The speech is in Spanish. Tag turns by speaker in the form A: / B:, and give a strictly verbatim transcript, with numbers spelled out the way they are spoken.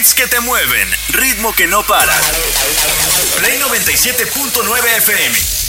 A: Hits que te mueven, ritmo que no para. Play noventa y siete punto nueve F M.